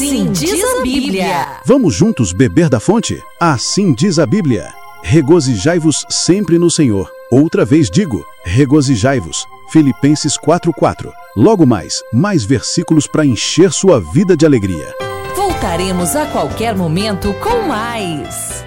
Assim diz a Bíblia. Vamos juntos beber da fonte? Assim diz a Bíblia. Regozijai-vos sempre no Senhor. Outra vez digo, regozijai-vos. Filipenses 4:4. Logo mais versículos para encher sua vida de alegria. Voltaremos a qualquer momento com mais.